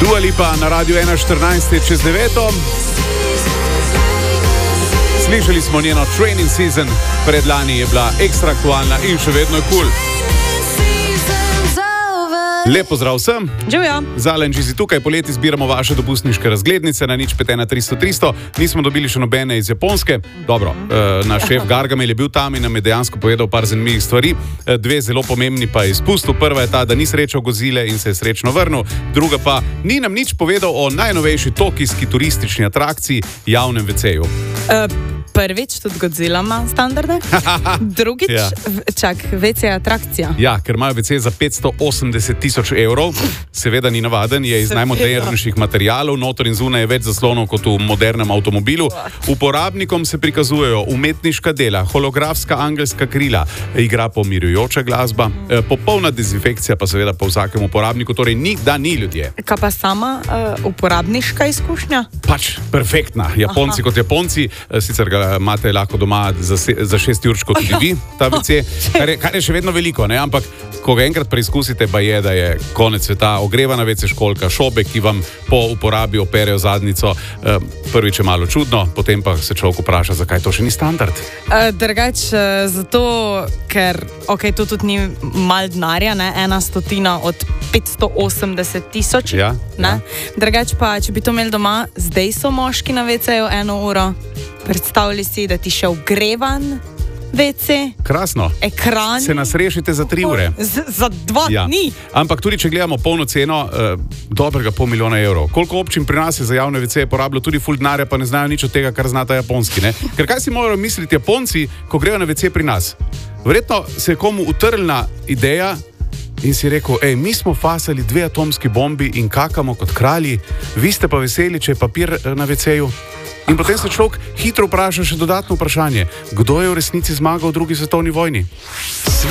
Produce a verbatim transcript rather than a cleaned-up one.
Dua Lipa na Radiu ena štirinajst čez deveto. Slišali smo njeno Training Season, predlani je bila ekstra aktualna in še vedno je kul. Cool. Lep pozdrav vsem. Živjo. Zalen, če si tukaj, poleti zbiramo vaše dopustniške razglednice na nič pet ena tristo tristo. Nismo dobili še nobene iz Japonske. Dobro, eh, naš šef Gargamel je bil tam in nam je dejansko povedal par zanimivih stvari. Eh, dve zelo pomembni pa je izpustil. Prva je ta, da ni srečal Gozile in se je srečno vrnil. Druga pa, ni nam nič povedal o najnovejši tokijski turistični atrakciji, javnem veceju. Uh, prvič, tudi Godzilla ima standarde. Drugič, Ja. v- čak, vece je atrakcija. Ja, ker imajo vece za petsto osemdeset tisoč evrov. Seveda ni navaden, je iz Seveda. najmodernejših materialov, noter in zunaj je več zaslonov kot v modernem avtomobilu. Uporabnikom se prikazujejo umetniška dela, holografska angelska krila, igra pomirjujoča glasba, eh, popolna dezinfekcija pa seveda po vsakem uporabniku, torej ni, da ni ljudje. Kaj pa sama uh, uporabniška izkušnja? Pač perfektna. Japonci Aha. kot Japonci, eh, sicer ga imate lahko doma za, se, za šest určkov tudi vi, ta vece, kar je, kar je še vedno veliko, ne? Ampak ko ga enkrat preizkusite, pa je, da je konec sveta, ogrevana vece školjka, šobe, ki vam po uporabi operejo zadnico. Eh, prvič je malo čudno, potem pa se človek vpraša, zakaj to še ni standard. Uh, drugač, uh, zato, ker okay, to tudi ni mal denarja, ne? Ena stotina od petsto osemdeset tisoč. Ja, ja. Drugač pa, če bi to imeli doma, zdaj so moški na veceju eno uro. Predstavljaj si, da ti še ogrevan vece, Krasno. ekran. Se nas rešite za tri ure. Z, za dva Ja. dni. Ampak tudi, če gledamo polno ceno, eh, dobrega pol milijona evrov. Koliko občin pri nas je za javne veceje porabilo tudi ful denarja, pa ne znajo nič od tega, kar znata japonski. Ne? Ker kaj si morajo misliti Japonci, ko grejo na vece pri nas? Verjetno se je komu utrlna ideja in si rekel, ej, mi smo fasali dve atomski bombi in kakamo kot kralji, vi ste pa veseli, če je papir eh, na veceju. In potem se človek hitro vpraša še dodatno vprašanje, kdo je v resnici zmagal v drugi svetovni vojni?